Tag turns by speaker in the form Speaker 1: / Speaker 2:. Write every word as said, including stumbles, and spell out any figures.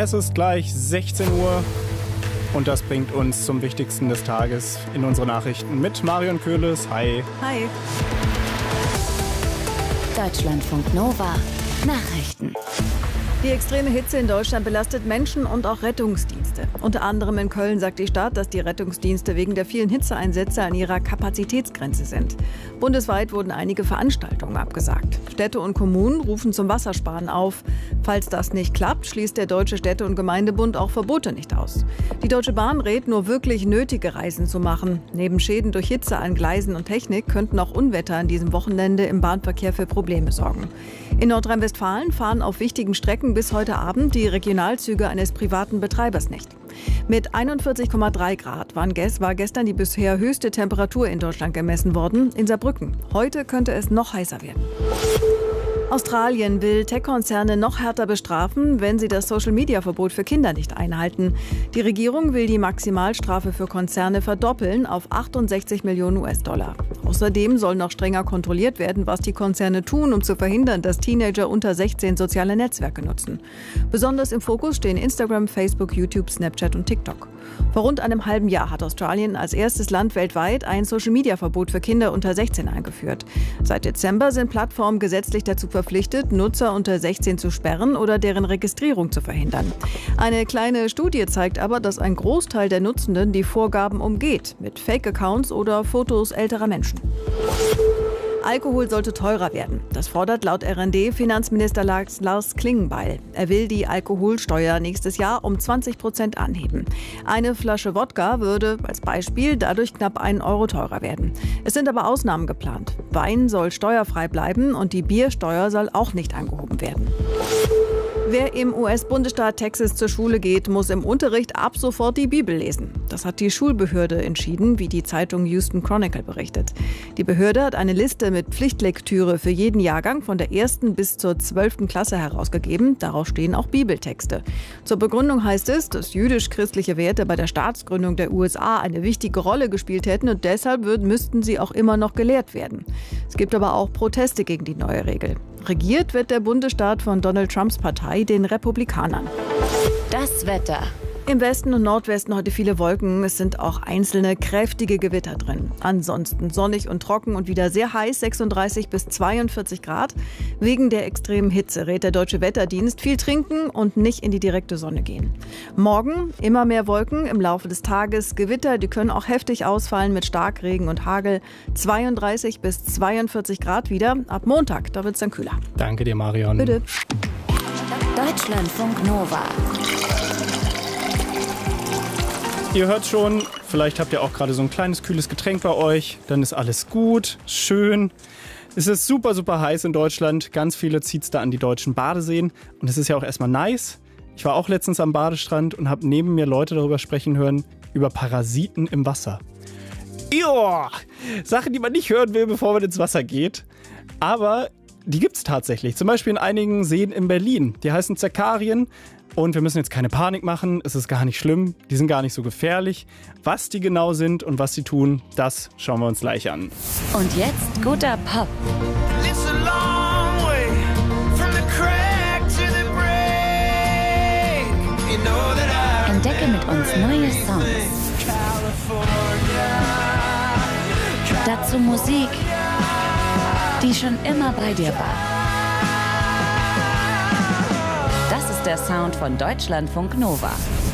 Speaker 1: Es ist gleich sechzehn Uhr und das bringt uns zum Wichtigsten des Tages in unsere Nachrichten mit Marion Köhles. Hi.
Speaker 2: Hi.
Speaker 3: Deutschlandfunk Nova. Nachrichten.
Speaker 2: Die extreme Hitze in Deutschland belastet Menschen und auch Rettungsdienste. Unter anderem in Köln sagt die Stadt, dass die Rettungsdienste wegen der vielen Hitzeeinsätze an ihrer Kapazitätsgrenze sind. Bundesweit wurden einige Veranstaltungen abgesagt. Städte und Kommunen rufen zum Wassersparen auf. Falls das nicht klappt, schließt der Deutsche Städte- und Gemeindebund auch Verbote nicht aus. Die Deutsche Bahn rät, nur wirklich nötige Reisen zu machen. Neben Schäden durch Hitze an Gleisen und Technik könnten auch Unwetter an diesem Wochenende im Bahnverkehr für Probleme sorgen. In Nordrhein-Westfalen fahren auf wichtigen Strecken bis heute Abend die Regionalzüge eines privaten Betreibers nicht. Mit einundvierzig Komma drei Grad war gestern die bisher höchste Temperatur in Deutschland gemessen worden, in Saarbrücken. Heute könnte es noch heißer werden. Australien will Tech-Konzerne noch härter bestrafen, wenn sie das Social-Media-Verbot für Kinder nicht einhalten. Die Regierung will die Maximalstrafe für Konzerne verdoppeln auf achtundsechzig Millionen US-Dollar. Außerdem soll noch strenger kontrolliert werden, was die Konzerne tun, um zu verhindern, dass Teenager unter sechzehn soziale Netzwerke nutzen. Besonders im Fokus stehen Instagram, Facebook, YouTube, Snapchat und TikTok. Vor rund einem halben Jahr hat Australien als erstes Land weltweit ein Social-Media-Verbot für Kinder unter sechzehn eingeführt. Seit Dezember sind Plattformen gesetzlich dazu verpflichtet, Nutzer unter sechzehn zu sperren oder deren Registrierung zu verhindern. Eine kleine Studie zeigt aber, dass ein Großteil der Nutzenden die Vorgaben umgeht, mit Fake-Accounts oder Fotos älterer Menschen. Alkohol sollte teurer werden. Das fordert laut R N D Finanzminister Lars Klingbeil. Er will die Alkoholsteuer nächstes Jahr um zwanzig Prozent anheben. Eine Flasche Wodka würde als Beispiel dadurch knapp einen Euro teurer werden. Es sind aber Ausnahmen geplant. Wein soll steuerfrei bleiben und die Biersteuer soll auch nicht angehoben werden. Wer im U S-Bundesstaat Texas zur Schule geht, muss im Unterricht ab sofort die Bibel lesen. Das hat die Schulbehörde entschieden, wie die Zeitung Houston Chronicle berichtet. Die Behörde hat eine Liste mit Pflichtlektüre für jeden Jahrgang von der ersten bis zur zwölften Klasse herausgegeben. Darauf stehen auch Bibeltexte. Zur Begründung heißt es, dass jüdisch-christliche Werte bei der Staatsgründung der U S A eine wichtige Rolle gespielt hätten und deshalb würden, müssten sie auch immer noch gelehrt werden. Es gibt aber auch Proteste gegen die neue Regel. Regiert wird der Bundesstaat von Donald Trumps Partei, den Republikanern.
Speaker 3: Das Wetter.
Speaker 2: Im Westen und Nordwesten heute viele Wolken. Es sind auch einzelne kräftige Gewitter drin. Ansonsten sonnig und trocken und wieder sehr heiß, sechsunddreißig bis zweiundvierzig Grad. Wegen der extremen Hitze rät der Deutsche Wetterdienst viel trinken und nicht in die direkte Sonne gehen. Morgen immer mehr Wolken im Laufe des Tages. Gewitter, die können auch heftig ausfallen mit Starkregen und Hagel. zweiunddreißig bis zweiundvierzig Grad wieder. Ab Montag, da wird es dann kühler.
Speaker 1: Danke dir, Marion.
Speaker 2: Bitte.
Speaker 3: Deutschlandfunk Nova.
Speaker 1: Ihr hört schon, vielleicht habt ihr auch gerade so ein kleines kühles Getränk bei euch. Dann ist alles gut, schön. Es ist super, super heiß in Deutschland. Ganz viele zieht es da an die deutschen Badeseen. Und es ist ja auch erstmal nice. Ich war auch letztens am Badestrand und habe neben mir Leute darüber sprechen hören, über Parasiten im Wasser. Joa, Sachen, die man nicht hören will, bevor man ins Wasser geht. Aber die gibt es tatsächlich. Zum Beispiel in einigen Seen in Berlin. Die heißen Zerkarien. Und wir müssen jetzt keine Panik machen, es ist gar nicht schlimm, die sind gar nicht so gefährlich. Was die genau sind und was sie tun, das schauen wir uns gleich an.
Speaker 3: Und jetzt guter Pop. Entdecke mit uns neue Songs. Dazu Musik, die schon immer bei dir war. Das ist der Sound von Deutschlandfunk Nova.